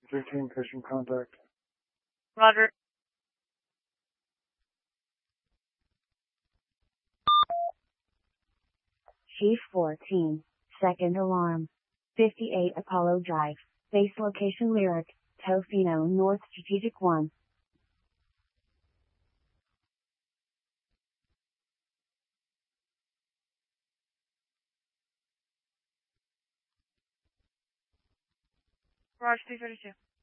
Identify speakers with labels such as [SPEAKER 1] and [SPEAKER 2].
[SPEAKER 1] 13 patient contact.
[SPEAKER 2] Roger.
[SPEAKER 3] Chief 14, second alarm. 58 Apollo Drive, base location Lyric, Tofino North Strategic 1.
[SPEAKER 2] Roger 332.